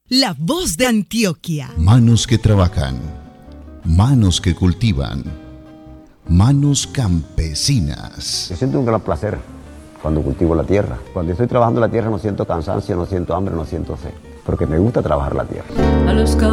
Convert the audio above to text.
La voz de Antioquia. Manos que trabajan, manos que cultivan, manos campesinas. Yo siento un gran placer cuando cultivo la tierra. Cuando estoy trabajando la tierra no siento cansancio, no siento hambre, no siento sed, porque me gusta trabajar la tierra. A los